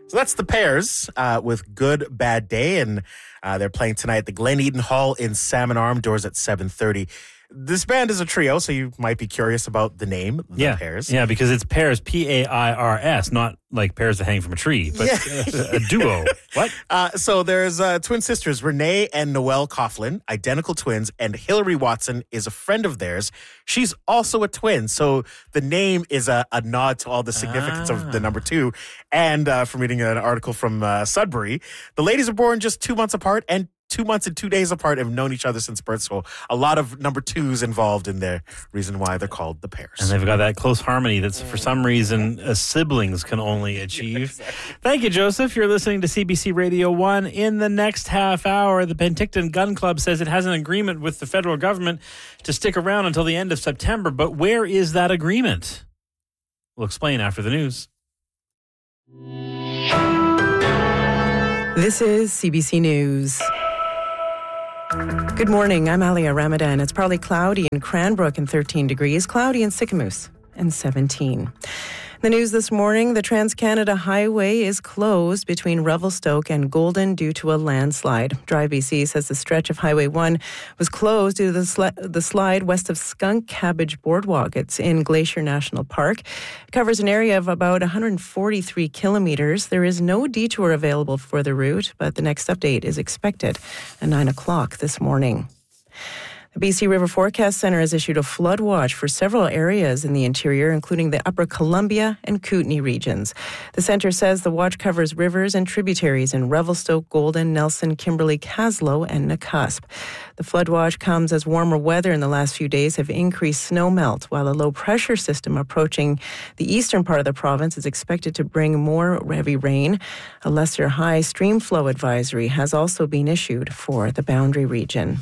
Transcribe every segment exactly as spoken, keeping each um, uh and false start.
So that's the Pears uh, with Good Bad Day, and uh, they're playing tonight at the Glen Eden Hall in Salmon Arm. Doors at seven thirty. This band is a trio, so you might be curious about the name, the yeah. Pears. Yeah, because it's Pears, P A I R S, not like pears that hang from a tree, but yeah. a, a duo. What? Uh, so there's uh, twin sisters, Renee and Noelle Coughlin, identical twins, and Hillary Watson is a friend of theirs. She's also a twin, so the name is a, a nod to all the significance ah. of the number two. And uh, from reading an article from uh, Sudbury, the ladies are born just two months apart and two months and two days apart and have known each other since birth. So a lot of number twos involved in their reason why they're called the Pears. And they've got that close harmony that's for some reason uh, siblings can only achieve. Exactly. Thank you, Joseph. You're listening to C B C Radio one. In the next half hour, the Penticton Gun Club says it has an agreement with the federal government to stick around until the end of September. But where is that agreement? We'll explain after the news. This is C B C News. Good morning, I'm Alia Ramadan. It's partly cloudy in Cranbrook and thirteen degrees, cloudy in Sicamous and seventeen. The news this morning, the Trans-Canada Highway is closed between Revelstoke and Golden due to a landslide. Drive B C says the stretch of Highway one was closed due to the, sli- the slide west of Skunk Cabbage Boardwalk. It's in Glacier National Park. It covers an area of about one hundred forty-three kilometres. There is no detour available for the route, but the next update is expected at nine o'clock this morning. The B C River Forecast Centre has issued a flood watch for several areas in the interior, including the Upper Columbia and Kootenay regions. The centre says the watch covers rivers and tributaries in Revelstoke, Golden, Nelson, Kimberley, Kaslo, and Nakusp. The flood watch comes as warmer weather in the last few days have increased snowmelt, while a low-pressure system approaching the eastern part of the province is expected to bring more heavy rain. A lesser high stream flow advisory has also been issued for the Boundary region.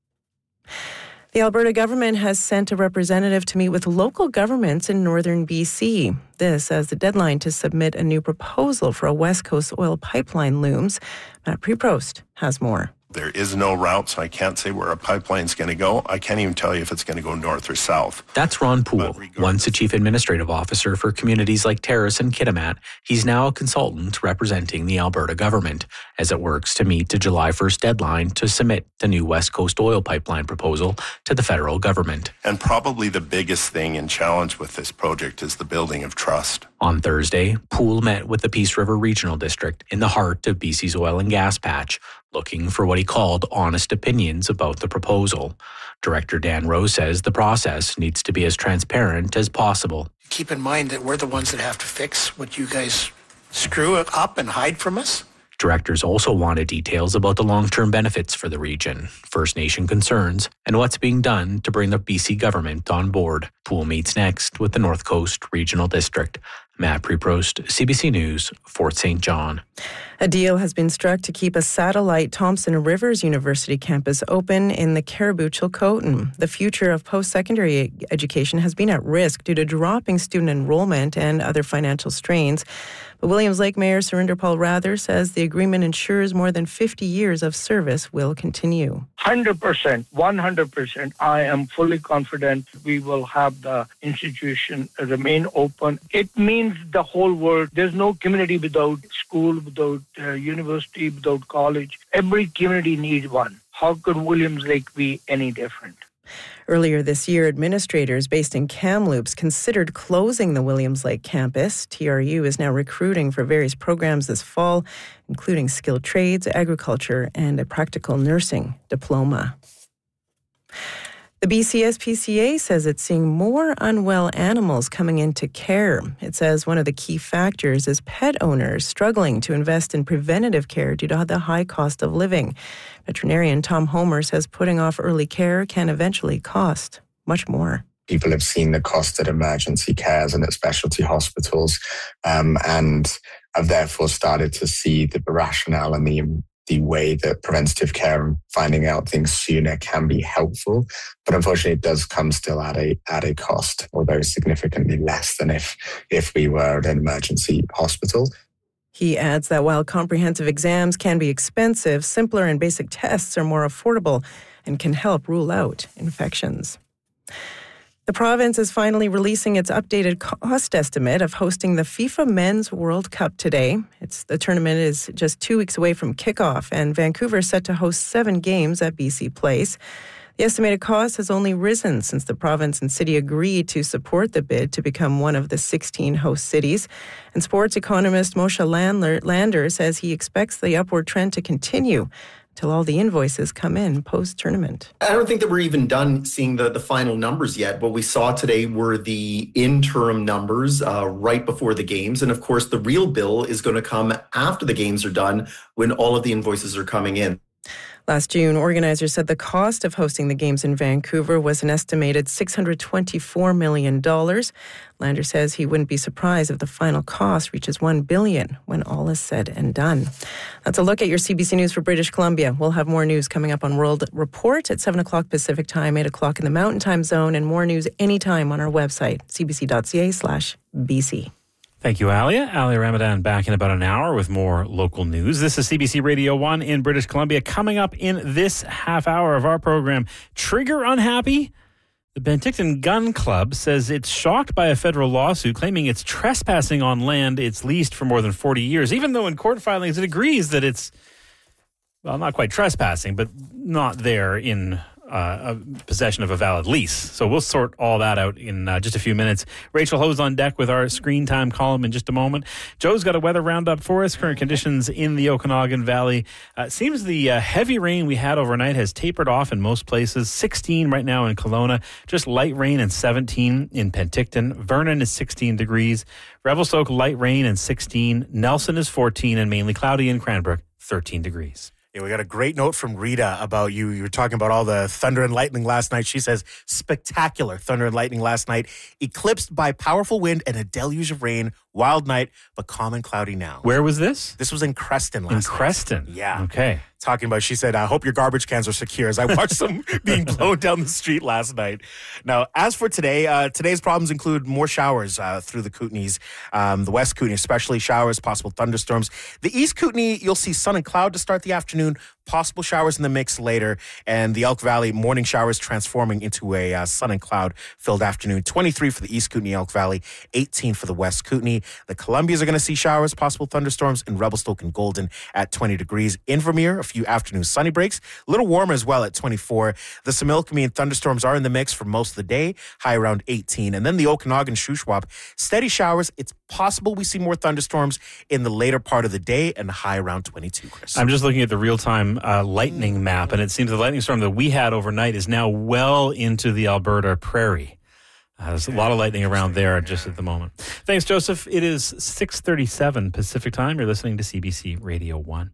The Alberta government has sent a representative to meet with local governments in northern B C. This as the deadline to submit a new proposal for a West Coast oil pipeline looms. Matt Preprost has more. There is no route, so I can't say where a pipeline's going to go. I can't even tell you if it's going to go north or south. That's Ron Poole, once a chief administrative officer for communities like Terrace and Kitimat. He's now a consultant representing the Alberta government as it works to meet the July first deadline to submit the new West Coast oil pipeline proposal to the federal government. And probably the biggest thing and challenge with this project is the building of trust. On Thursday, Poole met with the Peace River Regional District in the heart of B C's oil and gas patch, looking for what he called honest opinions about the proposal. Director Dan Rowe says the process needs to be as transparent as possible. Keep in mind that we're the ones that have to fix what you guys screw up and hide from us. Directors also wanted details about the long-term benefits for the region, First Nation concerns, and what's being done to bring the B C government on board. Poole meets next with the North Coast Regional District. Matt Preprost, C B C News, Fort Saint John. A deal has been struck to keep a satellite Thompson Rivers University campus open in the Caribou Chilcotin. The future of post-secondary education has been at risk due to dropping student enrollment and other financial strains. But Williams Lake Mayor Surinder Paul Rather says the agreement ensures more than fifty years of service will continue. one hundred percent, one hundred percent. I am fully confident we will have the institution remain open. It means the whole world. There's no community without school, without uh, university, without college. Every community needs one. How could Williams Lake be any different? Earlier this year, administrators based in Kamloops considered closing the Williams Lake campus. T R U is now recruiting for various programs this fall, including skilled trades, agriculture, and a practical nursing diploma. The B C S P C A says it's seeing more unwell animals coming into care. It says one of the key factors is pet owners struggling to invest in preventative care due to the high cost of living. Veterinarian Tom Homer says putting off early care can eventually cost much more. People have seen the cost at emergency cares and at specialty hospitals um, and have therefore started to see the rationale and the the way that preventative care and finding out things sooner can be helpful. But unfortunately, it does come still at a at a cost, although significantly less than if if we were at an emergency hospital. He adds that while comprehensive exams can be expensive, simpler and basic tests are more affordable and can help rule out infections. The province is finally releasing its updated cost estimate of hosting the FIFA Men's World Cup today. It's the tournament is just two weeks away from kickoff, and Vancouver is set to host seven games at B C Place. The estimated cost has only risen since the province and city agreed to support the bid to become one of the sixteen host cities. And sports economist Moshe Landler, Lander says he expects the upward trend to continue till all the invoices come in post-tournament. I don't think that we're even done seeing the, the final numbers yet. What we saw today were the interim numbers uh, right before the games. And of course, the real bill is going to come after the games are done when all of the invoices are coming in. Last June, organizers said the cost of hosting the games in Vancouver was an estimated six hundred twenty-four million dollars. Lander says he wouldn't be surprised if the final cost reaches one billion dollars when all is said and done. That's a look at your C B C News for British Columbia. We'll have more news coming up on World Report at seven o'clock Pacific Time, eight o'clock in the Mountain Time Zone, and more news anytime on our website, cbc.ca slash BC. Thank you, Alia. Alia Ramadan back in about an hour with more local news. This is C B C Radio one in British Columbia. Coming up in this half hour of our program, Trigger unhappy? The Penticton Gun Club says it's shocked by a federal lawsuit claiming it's trespassing on land it's leased for more than forty years, even though in court filings it agrees that it's, well, not quite trespassing, but not there in Uh, a possession of a valid lease. So we'll sort all that out in uh, just a few minutes. Rachel Ho's on deck with our screen time column in just a moment. Joe's got a weather roundup for us. Current conditions in the Okanagan Valley. Uh, seems the uh, heavy rain we had overnight has tapered off in most places. sixteen right now in Kelowna. Just light rain and seventeen in Penticton. Vernon is sixteen degrees. Revelstoke light rain and sixteen. Nelson is fourteen and mainly cloudy in Cranbrook, thirteen degrees. Yeah, we got a great note from Rita about you. You were talking about all the thunder and lightning last night. She says, spectacular thunder and lightning last night, eclipsed by powerful wind and a deluge of rain. Wild night, but calm and cloudy now. Where was this? This was in Creston last In night. Creston? Yeah. Okay. Talking about, she said, I hope your garbage cans are secure as I watched them being blown down the street last night. Now, as for today, uh, today's problems include more showers uh, through the Kootenays, um, the West Kootenay, especially showers, possible thunderstorms. The East Kootenay, you'll see sun and cloud to start the afternoon, possible showers in the mix later, and the Elk Valley, morning showers transforming into a uh, sun and cloud filled afternoon. twenty-three for the East Kootenay, Elk Valley, eighteen for the West Kootenay. The Columbias are going to see showers, possible thunderstorms in Revelstoke and Golden at twenty degrees. In Vermeer, a few afternoon sunny breaks. A little warmer as well at twenty-four. The Similkameen and thunderstorms are in the mix for most of the day, high around eighteen. And then the Okanagan, Shuswap, steady showers. It's possible we see more thunderstorms in the later part of the day and high around twenty-two, Chris. I'm just looking at the real-time uh, lightning map, and it seems the lightning storm that we had overnight is now well into the Alberta prairie. Uh, there's a lot of lightning around there just at the moment. Thanks, Joseph. It is six thirty-seven Pacific Time. You're listening to C B C Radio one.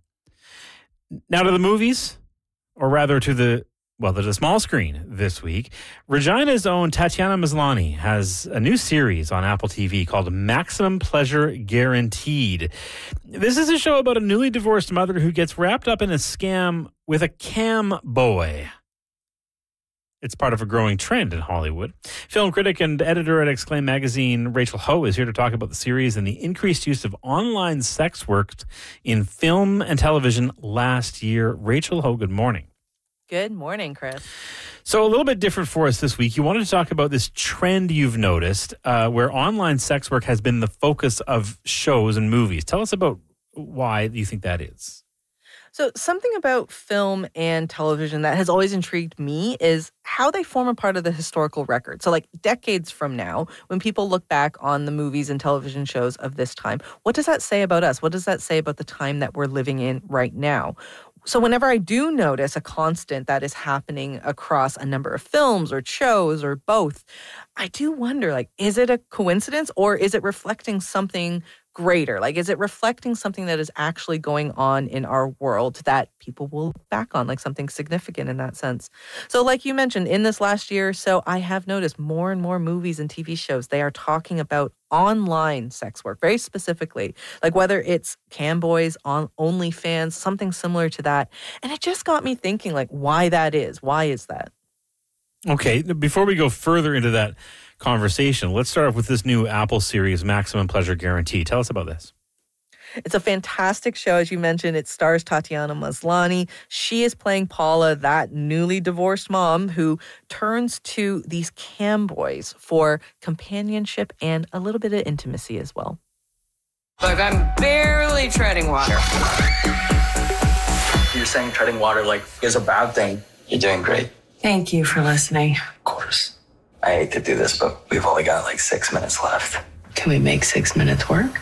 Now to the movies, or rather to the, well, there's a small screen this week. Regina's own Tatiana Maslany has a new series on Apple T V called Maximum Pleasure Guaranteed. This is a show about a newly divorced mother who gets wrapped up in a scam with a cam boy. It's part of a growing trend in Hollywood. Film critic and editor at Exclaim Magazine, Rachel Ho, is here to talk about the series and the increased use of online sex work in film and television last year. Rachel Ho, good morning. Good morning, Chris. So a little bit different for us this week. You wanted to talk about this trend you've noticed uh, where online sex work has been the focus of shows and movies. Tell us about why you think that is. So something about film and television that has always intrigued me is how they form a part of the historical record. So like decades from now, when people look back on the movies and television shows of this time, what does that say about us? What does that say about the time that we're living in right now? So whenever I do notice a constant that is happening across a number of films or shows or both, I do wonder, like, is it a coincidence or is it reflecting something greater? Like, is it reflecting something that is actually going on in our world that people will look back on, like something significant in that sense? So like you mentioned, in this last year or so, I have noticed more and more movies and T V shows, they are talking about online sex work, very specifically, like whether it's cam boys, on OnlyFans, something similar to that. And it just got me thinking, like, why that is. Why is that? Okay, before we go further into that conversation, let's start off with this new Apple series, Maximum Pleasure Guarantee. Tell us about this. It's a fantastic show, as you mentioned. It stars Tatiana Maslany. She is playing Paula, that newly divorced mom who turns to these cam boys for companionship and a little bit of intimacy as well. Look, I'm barely treading water. You're saying treading water like is a bad thing. You're doing great. Thank you for listening. Of course. I hate to do this, but we've only got like six minutes left. Can we make six minutes work?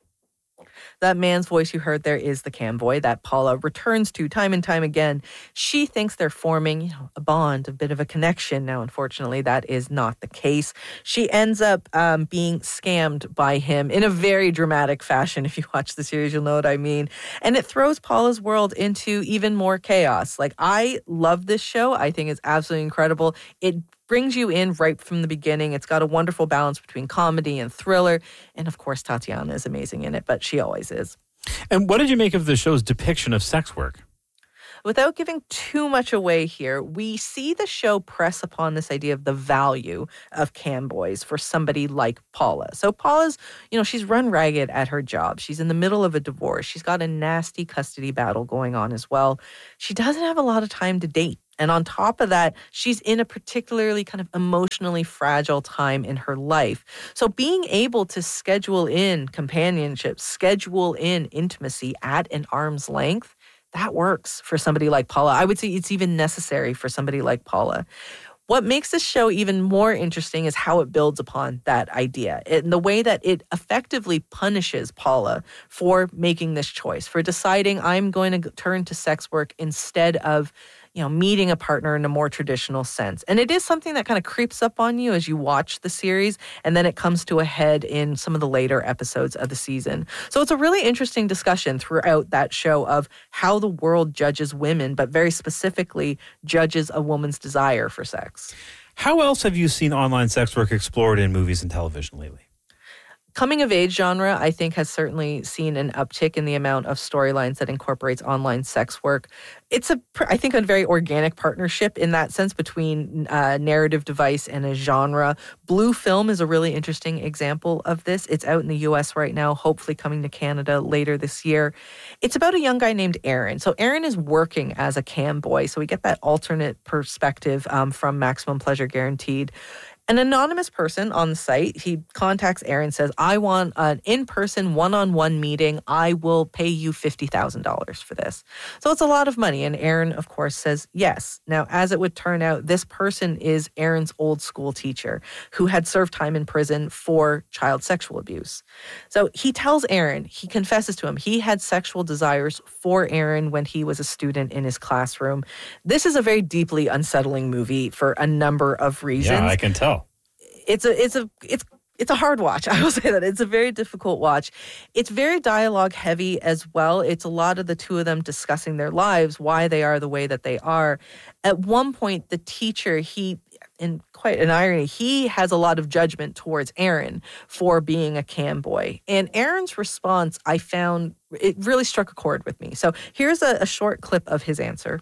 That man's voice you heard there is the cam boy that Paula returns to time and time again. She thinks they're forming, you know, a bond, a bit of a connection. Now, unfortunately, that is not the case. She ends up um, being scammed by him in a very dramatic fashion. If you watch the series, you'll know what I mean. And it throws Paula's world into even more chaos. Like, I love this show. I think it's absolutely incredible. It brings you in right from the beginning. It's got a wonderful balance between comedy and thriller. And of course, Tatiana is amazing in it, but she always is. And what did you make of the show's depiction of sex work? Without giving too much away here, we see the show press upon this idea of the value of cam boys for somebody like Paula. So Paula's, you know, she's run ragged at her job. She's in the middle of a divorce. She's got a nasty custody battle going on as well. She doesn't have a lot of time to date. And on top of that, she's in a particularly kind of emotionally fragile time in her life. So being able to schedule in companionship, schedule in intimacy at an arm's length, that works for somebody like Paula. I would say it's even necessary for somebody like Paula. What makes this show even more interesting is how it builds upon that idea and the way that it effectively punishes Paula for making this choice, for deciding I'm going to turn to sex work instead of, you know, meeting a partner in a more traditional sense. And it is something that kind of creeps up on you as you watch the series, and then it comes to a head in some of the later episodes of the season. So it's a really interesting discussion throughout that show of how the world judges women, but very specifically judges a woman's desire for sex. How else have you seen online sex work explored in movies and television lately? Coming of age genre, I think, has certainly seen an uptick in the amount of storylines that incorporates online sex work. It's a, I think, a very organic partnership in that sense between a narrative device and a genre. Blue Film is a really interesting example of this. It's out in the U S right now, hopefully coming to Canada later this year. It's about a young guy named Aaron. So Aaron is working as a cam boy. So we get that alternate perspective um, from Maximum Pleasure Guaranteed. An anonymous person on the site, he contacts Aaron, says, I want an in-person one-on-one meeting. I will pay you fifty thousand dollars for this. So it's a lot of money. And Aaron, of course, says yes. Now, as it would turn out, this person is Aaron's old school teacher who had served time in prison for child sexual abuse. So he tells Aaron, he confesses to him, he had sexual desires for Aaron when he was a student in his classroom. This is a very deeply unsettling movie for a number of reasons. Yeah, I can tell. It's a, it's a, it's, it's a hard watch. I will say that it's a very difficult watch. It's very dialogue heavy as well. It's a lot of the two of them discussing their lives, why they are the way that they are. At one point, the teacher, he, in quite an irony, he has a lot of judgment towards Aaron for being a cam boy. And Aaron's response, I found, it really struck a chord with me. So here's a, a short clip of his answer.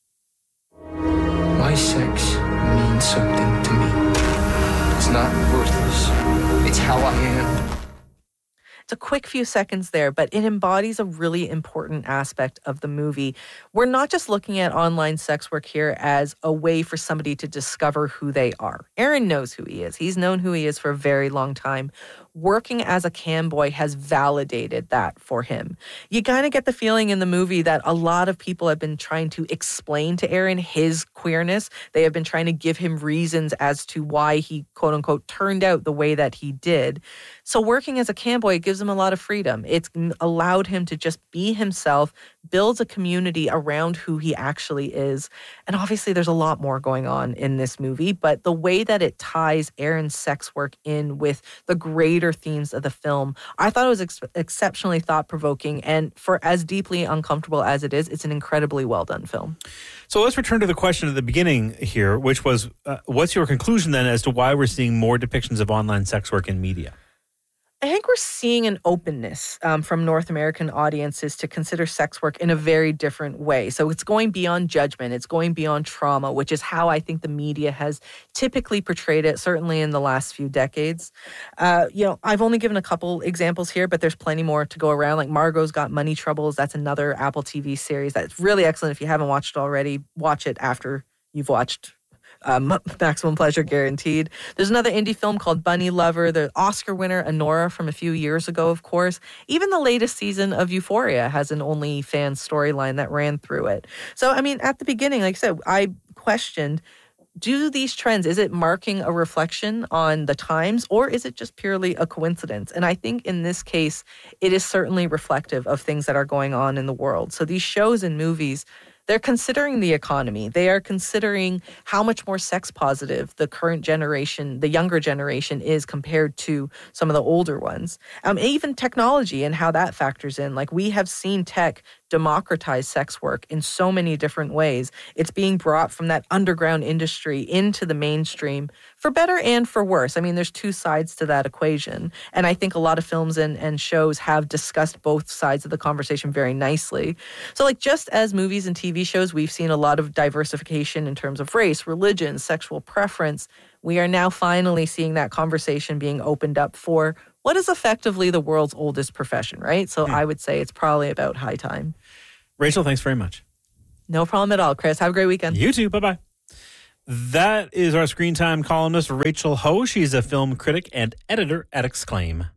My sex means something to me. It's not worthless. It's how I am. It's a quick few seconds there, but it embodies a really important aspect of the movie. We're not just looking at online sex work here as a way for somebody to discover who they are. Aaron knows who he is. He's known who he is for a very long time. Working as a cam boy has validated that for him. You kind of get the feeling in the movie that a lot of people have been trying to explain to Aaron his queerness. They have been trying to give him reasons as to why he, quote unquote, turned out the way that he did. So working as a cam boy gives him a lot of freedom. It's allowed him to just be himself, builds a community around who he actually is. And obviously there's a lot more going on in this movie, but the way that it ties Aaron's sex work in with the greater themes of the film, I thought it was ex- exceptionally thought-provoking, and for as deeply uncomfortable as it is, it's an incredibly well-done film. So let's return to the question at the beginning here, which was, uh, what's your conclusion then as to why we're seeing more depictions of online sex work in media? I think we're seeing an openness um, from North American audiences to consider sex work in a very different way. So it's going beyond judgment. It's going beyond trauma, which is how I think the media has typically portrayed it, certainly in the last few decades. Uh, you know, I've only given a couple examples here, but there's plenty more to go around. Like Margot's Got Money Troubles. That's another Apple T V series that's really excellent. If you haven't watched it already, watch it after you've watched Um, Maximum Pleasure Guaranteed. There's another indie film called Bunny Lover, the Oscar winner Anora from a few years ago, of course. Even the latest season of Euphoria has an OnlyFans storyline that ran through it. So, I mean, at the beginning, like I said, I questioned, do these trends, is it marking a reflection on the times, or is it just purely a coincidence? And I think in this case, it is certainly reflective of things that are going on in the world. So these shows and movies, they're considering the economy. They are considering how much more sex positive the current generation, the younger generation is compared to some of the older ones. Um, even technology and how that factors in. Like we have seen tech democratize sex work in so many different ways. It's being brought from that underground industry into the mainstream for better and for worse. I mean, there's two sides to that equation. And I think a lot of films and, and shows have discussed both sides of the conversation very nicely. So like just as movies and T V shows, we've seen a lot of diversification in terms of race, religion, sexual preference. We are now finally seeing that conversation being opened up for what is effectively the world's oldest profession, right? So I would say it's probably about high time. Rachel, thanks very much. No problem at all, Chris. Have a great weekend. You too. Bye-bye. That is our Screen Time columnist, Rachel Ho. She's a film critic and editor at Exclaim.